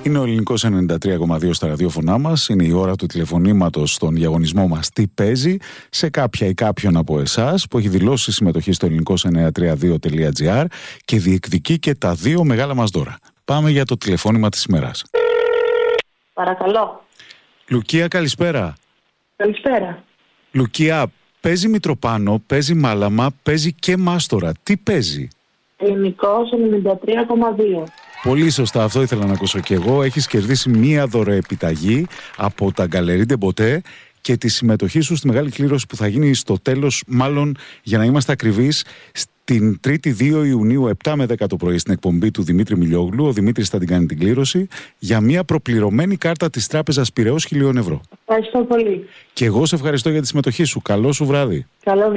Είναι ο Ελληνικός 93,2 στα ραδιόφωνά μας. Είναι η ώρα του τηλεφωνήματος στον διαγωνισμό μας «Τι παίζει» σε κάποια ή κάποιον από εσάς που έχει δηλώσει συμμετοχή στο ελληνικός932.gr και διεκδικεί και τα δύο μεγάλα μας δώρα. Πάμε για το τηλεφώνημα της ημέρας. Παρακαλώ. Λουκία, καλησπέρα. Καλησπέρα. Λουκία, παίζει Μητροπάνο, παίζει Μάλαμα, παίζει και Μάστορα. Τι παίζει? Ελληνικός 93,2. Πολύ σωστά, αυτό ήθελα να ακούσω και εγώ. Έχεις κερδίσει μία δωρεοεπιταγή από τα Γκαλερί Ντε Μποτέ και τη συμμετοχή σου στη μεγάλη κλήρωση που θα γίνει στο τέλος, μάλλον για να είμαστε ακριβείς, την 3η 2 Ιουνίου 7 με 10 το πρωί στην εκπομπή του Δημήτρη Μιλιόγλου. Ο Δημήτρης θα την κάνει την κλήρωση για μια προπληρωμένη κάρτα της Τράπεζας Πειραιώς 1.000 ευρώ. Ευχαριστώ πολύ. Και εγώ σε ευχαριστώ για τη συμμετοχή σου. Καλό σου βράδυ. Καλό βράδυ.